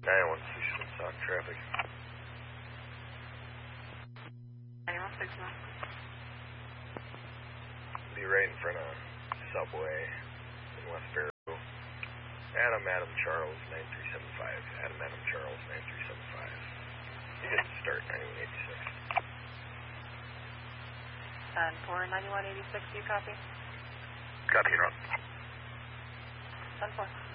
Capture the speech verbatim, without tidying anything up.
nine one six one Sock traffic. nine one six one. Be right in front of Subway in West Faribault. Adam, Adam Charles, nine three seven five. Adam, Adam Charles, nine three seven five. You can start ninety-one eighty-six. And for ninety-one eighty-six, do you copy? Copy, Rob. ten four.